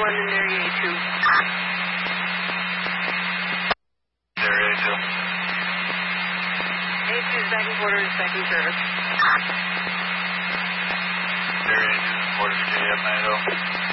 1 in area A2. Area A2. A2 second quarter is second service. Area A2 quarter, KF 90.